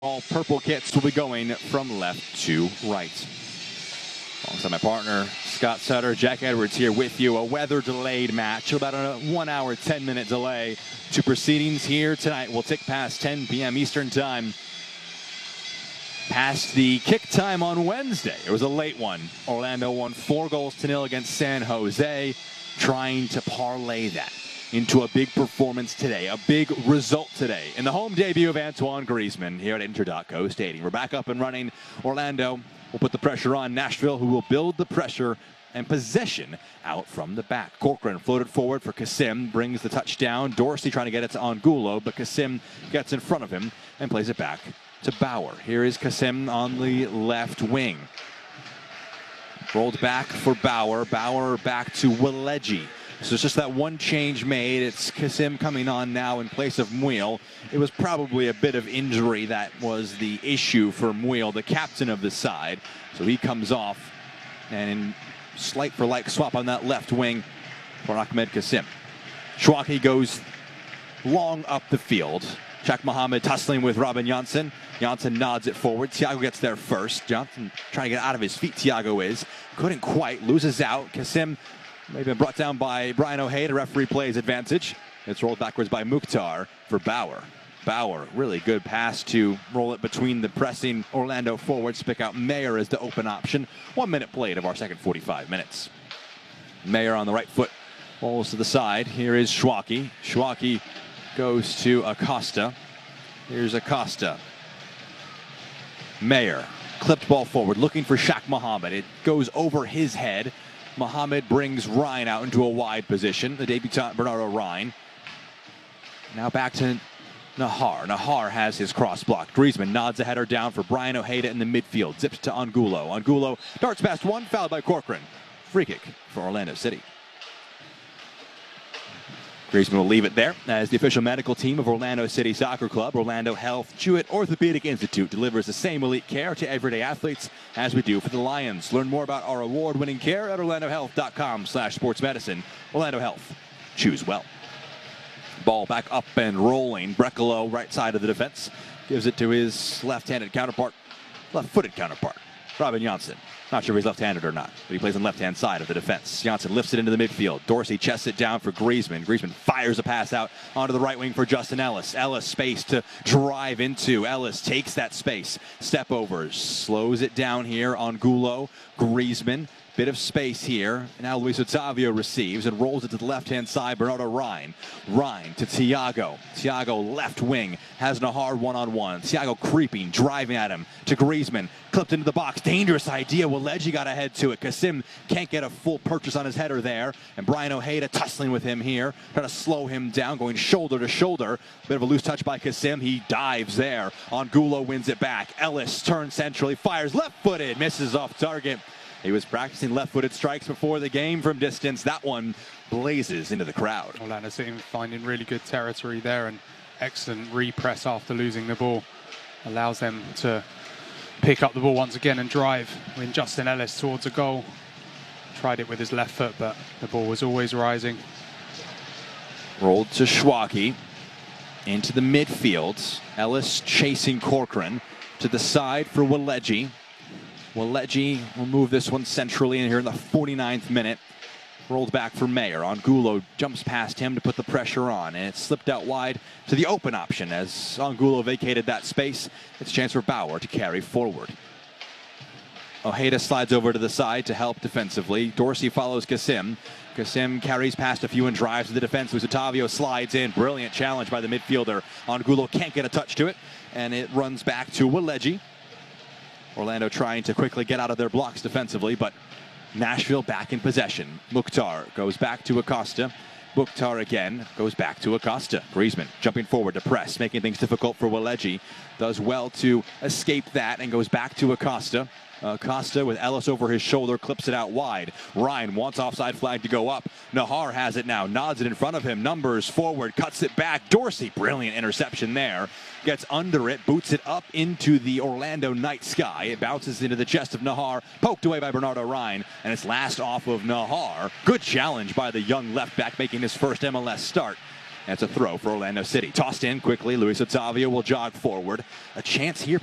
All purple kits will be going from left to right. Alongside my partner, Scott Sutter, Jack Edwards here with you. A weather-delayed match, about a 1 hour, 10-minute delay to proceedings here tonight. We'll tick past 10 p.m. Eastern Time. Past the kick time on Wednesday. It was a late one. Orlando won 4-0 against San Jose, trying to parlay that into a big performance today, a big result today in the home debut of Antoine Griezmann here at Inter.co Stadium. We're back up and running. Orlando will put the pressure on Nashville, who will build the pressure and possession out from the back. Corcoran floated forward for Kassim, brings the touchdown. Dorsey trying to get it to Angulo, but Kassim gets in front of him and plays it back to Bauer. Here is Kassim on the left wing. Rolled back for Bauer. Bauer back to Waleji. So it's just that one change made. It's Kassim coming on now in place of Muyl. It was probably a bit of injury that was the issue for Muyl, the captain of the side. So he comes off, and in slight for like swap on that left wing for Ahmed Kassim. Chouaki goes long up the field. Shaq Mohammed tussling with Robin Janssen. Janssen nods it forward. Thiago gets there first. Janssen trying to get out of his feet. Thiago couldn't quite, loses out. Kassim maybe been brought down by Brian Ojeda. Referee plays advantage. It's rolled backwards by Mukhtar for Bauer. Bauer, really good pass to roll it between the pressing Orlando forwards. Pick out Mayer as the open option. 1 minute played of our second 45 minutes. Mayer on the right foot, rolls to the side. Here is Chouaki. Chouaki goes to Acosta. Here's Acosta. Mayer, clipped ball forward, looking for Shaq Mohammed. It goes over his head. Mohammed brings Ryan out into a wide position. The debutant, Bernardo Ryan. Now back to Nahar. Nahar has his cross blocked. Griezmann nods a header down for Brian Ojeda in the midfield. Zips to Angulo. Angulo darts past one, fouled by Corcoran. Free kick for Orlando City. Griezmann will leave it there as the official medical team of Orlando City Soccer Club, Orlando Health Jewett Orthopedic Institute, delivers the same elite care to everyday athletes as we do for the Lions. Learn more about our award-winning care at orlandohealth.com/sportsmedicine. Orlando Health. Choose well. Ball back up and rolling. Brekalo, right side of the defense, gives it to his left-handed counterpart, left-footed counterpart, Robin Janssen. Not sure if he's left-handed or not, but he plays on the left-hand side of the defense. Janssen lifts it into the midfield. Dorsey chests it down for Griezmann. Griezmann fires a pass out onto the right wing for Justin Ellis. Ellis space to drive into. Ellis takes that space. Step overs. Slows it down here on Angulo. Griezmann. Bit of space here. Now Luis Otavio receives and rolls it to the left-hand side. Bernardo Ryan. Ryan to Thiago. Thiago left wing. Has Nahar one-on-one. Thiago creeping, driving at him to Griezmann. Clipped into the box. Dangerous idea. Waleji got ahead to it. Kassim can't get a full purchase on his header there. And Brian Ojeda tussling with him here. Trying to slow him down, going shoulder to shoulder. Bit of a loose touch by Kassim. He dives there. Angulo wins it back. Ellis turns centrally. Fires left-footed. Misses off target. He was practicing left-footed strikes before the game from distance. That one blazes into the crowd. Orlando City finding really good territory there, and excellent repress after losing the ball. Allows them to pick up the ball once again and drive when Justin Ellis towards a goal. Tried it with his left foot, but the ball was always rising. Rolled to Chouaki. Into the midfield. Ellis chasing Corcoran. To the side for Waleji. Waleji will move this one centrally in here in the 49th minute. Rolled back for Mayer. Angulo jumps past him to put the pressure on, and it slipped out wide to the open option. As Angulo vacated that space, it's a chance for Bauer to carry forward. Ojeda slides over to the side to help defensively. Dorsey follows Kassim. Kassim carries past a few and drives to the defense. Otavio slides in. Brilliant challenge by the midfielder. Angulo can't get a touch to it, and it runs back to Waleji. Orlando trying to quickly get out of their blocks defensively, but Nashville back in possession. Mukhtar goes back to Acosta. Mukhtar again goes back to Acosta. Griezmann jumping forward to press, making things difficult for Waleji. Does well to escape that and goes back to Acosta. Acosta with Ellis over his shoulder, clips it out wide. Ryan wants offside flag to go up. Nahar has it now, nods it in front of him. Numbers forward, cuts it back. Dorsey, brilliant interception there. Gets under it, boots it up into the Orlando night sky. It bounces into the chest of Nahar, poked away by Bernardo Ryan, and it's last off of Nahar. Good challenge by the young left back making his first MLS start. That's a throw for Orlando City. Tossed in quickly. Luis Otavio will jog forward. A chance here